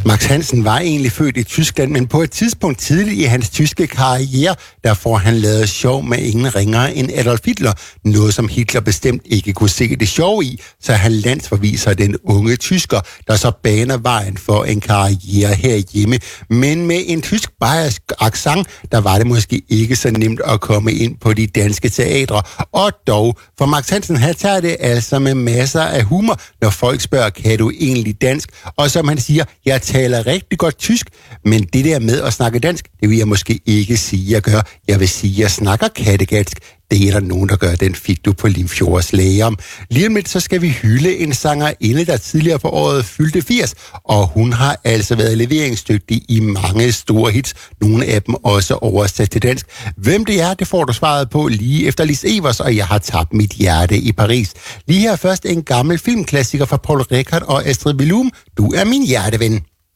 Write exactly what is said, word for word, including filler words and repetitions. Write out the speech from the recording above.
Max Hansen var egentlig født i Tyskland, men på et tidspunkt tidligt i hans tyske karriere, der får han lavet sjov med ingen ringere end Adolf Hitler. Noget, som Hitler bestemt ikke kunne se det sjove i, så han landsforviser den unge tysker, der så baner vejen for en karriere herhjemme. Men med en tysk bayersk accent, der var det måske ikke så nemt at komme ind på de danske teatre. Og dog, for Max Hansen, han tager det altså med masser af humor, når folk spørger, kan du egentlig dansk? Og som han siger, jeg taler rigtig godt tysk, men det der med at snakke dansk, det vil jeg måske ikke sige, jeg gør. Jeg vil sige, jeg snakker kattegatsk. Det er der nogen, der gør. Den fik du på Limfjords Læge om. Lige om lidt, så skal vi hylde en sangerinde, der tidligere på året fyldte firs, og hun har altså været leveringsdygtig i mange store hits. Nogle af dem også oversat til dansk. Hvem det er, det får du svaret på lige efter Lis Evers, og jeg har tabt mit hjerte i Paris. Lige her først en gammel filmklassiker fra Paul Rickard og Astrid Billum. Du er min hjerteven.